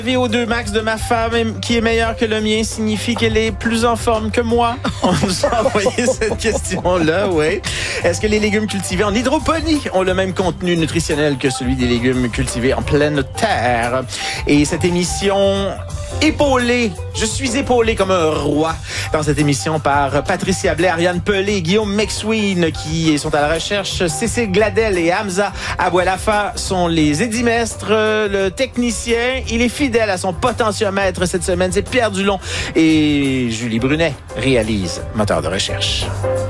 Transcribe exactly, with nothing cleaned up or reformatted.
V O deux max de ma femme qui est meilleur que le mien signifie qu'elle est plus en forme que moi? On nous a envoyé cette question-là, oui. Est-ce que les légumes cultivés en hydroponie ont le même contenu nutritionnel que celui des légumes cultivés en pleine terre? Et cette émission épaulée, je suis épaulé comme un roi dans cette émission par Patricia Blais, Ariane Pelé, Guillaume McSween qui sont à la recherche, Cécile Gladel et Hamza Abouelafa sont les édimestres, le technicien, il est fidèle à son potentiomètre cette semaine, c'est Pierre Dulon et Julie Brunet réalise Moteur de recherche.